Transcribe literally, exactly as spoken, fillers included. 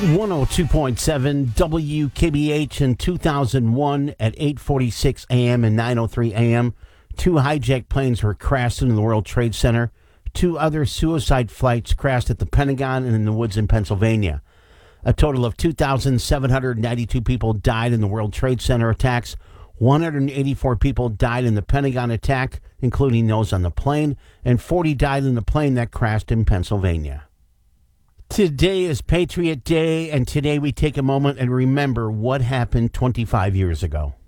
one oh two point seven W K B H in two thousand one at eight forty-six a.m. and nine oh three a.m. Two hijacked planes were crashed into the World Trade Center. Two other suicide flights crashed at the Pentagon and in the woods in Pennsylvania. A total of two thousand seven hundred ninety-two people died in the World Trade Center attacks. one hundred eighty-four people died in the Pentagon attack, including those on the plane, and forty died in the plane that crashed in Pennsylvania. Today is Patriot Day, and today we take a moment and remember what happened twenty-five years ago.